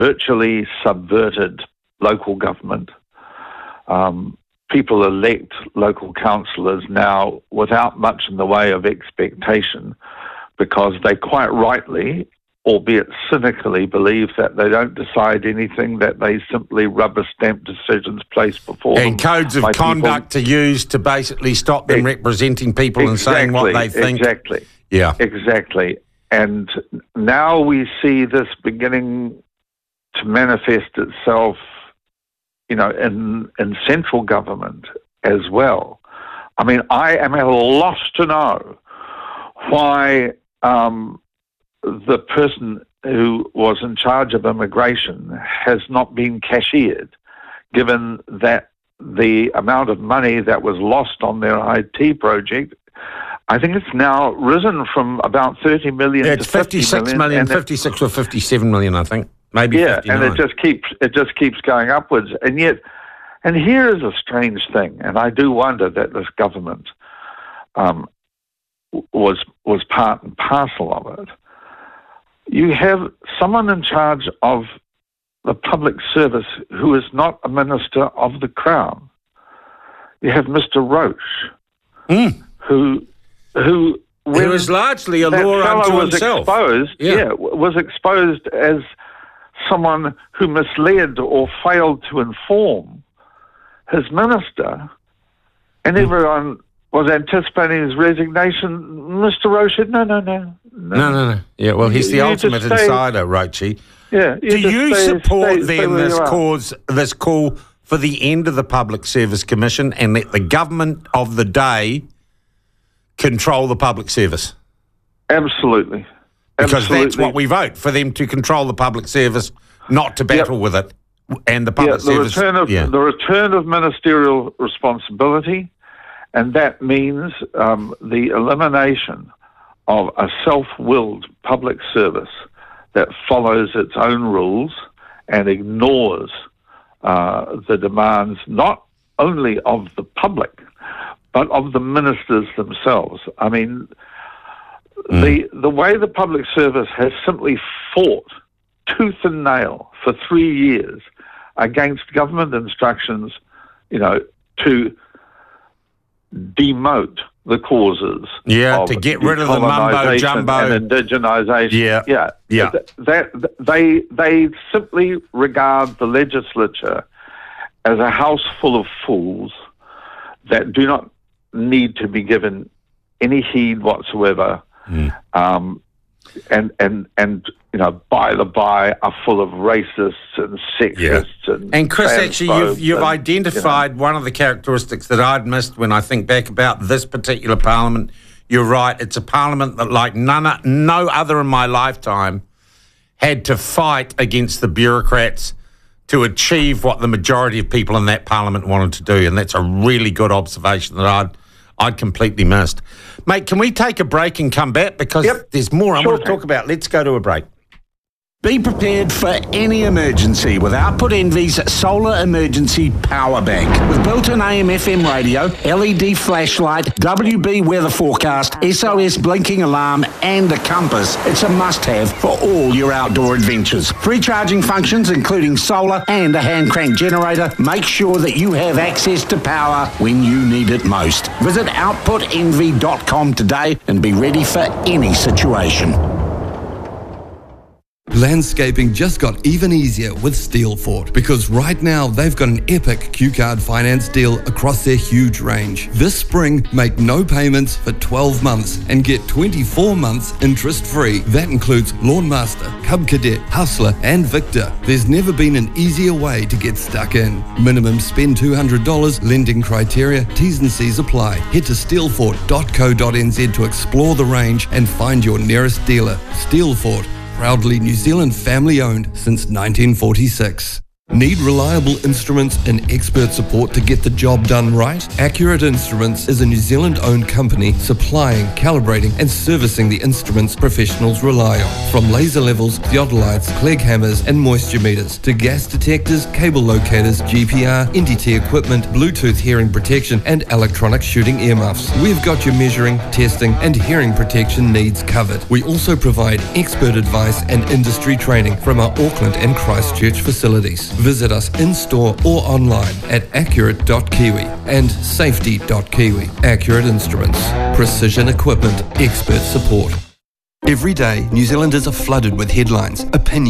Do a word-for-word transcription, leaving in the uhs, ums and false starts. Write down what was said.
virtually subverted local government. Um, people elect local councillors now without much in the way of expectation, because they quite rightly, albeit cynically, believe that they don't decide anything, that they simply rubber stamp decisions placed before them. And codes of conduct people. are used to basically stop them Ex- representing people exactly, and saying what they think. Exactly. Yeah. Exactly. And now we see this beginning to manifest itself, you know, in, in central government as well. I mean, I am at a loss to know why um, the person who was in charge of immigration has not been cashiered, given that the amount of money that was lost on their I T project, I think it's now risen from about thirty million yeah, to it's fifty-six million, fifty-six or fifty-seven million, I think. Maybe yeah, fifty-nine. and it just keeps it just keeps going upwards. And yet, and here is a strange thing, and I do wonder that this government um, was was part and parcel of it. You have someone in charge of the public service who is not a minister of the Crown. You have Mister Roche, mm. who who He was largely a law unto was himself. Exposed, yeah. yeah, was exposed as someone who misled or failed to inform his minister, and mm. everyone was anticipating his resignation. Mister Roche said, no, no, no. No, no, no. no. Yeah, well, he's the you ultimate stay, insider, Roche. Yeah. You Do you stay, support stay, then stay this cause, this call for the end of the Public Service Commission and let the government of the day control the public service? Absolutely. Because Absolutely. that's what we vote, for them to control the public service, not to battle yep. with it. And the public yeah, the service... Return of, yeah. The return of ministerial responsibility, and that means um, the elimination of a self-willed public service that follows its own rules and ignores uh, the demands not only of the public, but of the ministers themselves. I mean, mm. the the way the public service has simply fought tooth and nail for three years against government instructions, you know, to demote the causes. Yeah, to get rid of the mumbo jumbo and indigenisation. Yeah, yeah, yeah. That, that they they simply regard the legislature as a house full of fools that do not need to be given any heed whatsoever, mm. um, and and and you know, by the by, are full of racists and sexists yeah. and and Chris, actually, you've you've and, identified you know. one of the characteristics that I'd missed when I think back about this particular parliament. You're right; it's a parliament that, like none no other in my lifetime, had to fight against the bureaucrats to achieve what the majority of people in that parliament wanted to do, and that's a really good observation that I'd I'd completely missed. Mate, can we take a break and come back? Because yep. there's more I sure want to talk about. Let's go to a break. Be prepared for any emergency with Output Envy's Solar Emergency Power Bank. With built-in A M F M radio, L E D flashlight, W B weather forecast, S O S blinking alarm and a compass, it's a must-have for all your outdoor adventures. Free charging functions including solar and a hand crank generator make sure that you have access to power when you need it most. Visit output envy dot com today and be ready for any situation. Landscaping just got even easier with Steelfort, because right now they've got an epic Q-Card finance deal across their huge range. This spring, make no payments for twelve months and get twenty-four months interest-free. That includes Lawnmaster, Cub Cadet, Hustler and Victor. There's never been an easier way to get stuck in. Minimum spend two hundred dollars, lending criteria, T's and C's apply. Head to steelfort dot co dot n z to explore the range and find your nearest dealer. Steelfort, proudly New Zealand family owned since nineteen forty-six. Need reliable instruments and expert support to get the job done right? Accurate Instruments is a New Zealand-owned company supplying, calibrating and servicing the instruments professionals rely on. From laser levels, theodolites, Clegg hammers and moisture meters to gas detectors, cable locators, G P R, N T T equipment, Bluetooth hearing protection and electronic shooting earmuffs. We've got your measuring, testing and hearing protection needs covered. We also provide expert advice and industry training from our Auckland and Christchurch facilities. Visit us in-store or online at accurate dot kiwi and safety dot kiwi. Accurate Instruments. Precision equipment. Expert support. Every day, New Zealanders are flooded with headlines, opinions,